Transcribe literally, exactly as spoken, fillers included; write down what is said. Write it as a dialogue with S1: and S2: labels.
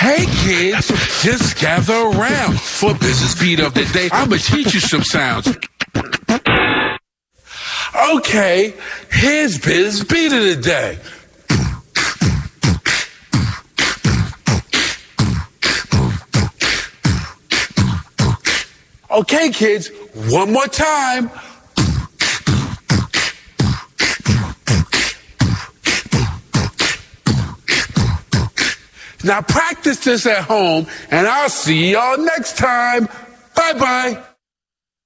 S1: Hey kids, just gather around for Business Beat of the Day. I'm gonna teach you some sounds. Okay, here's Business Beat of the Day. Okay, kids, one more time. Now practice this at home, and I'll see y'all next time. Bye-bye.